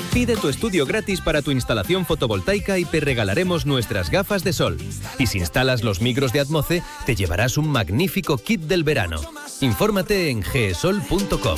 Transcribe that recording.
Pide tu estudio gratis para tu instalación fotovoltaica y te regalaremos nuestras gafas de sol. Y si instalas los micros de Atmoce, te llevarás un magnífico kit del verano. Infórmate en gsol.com.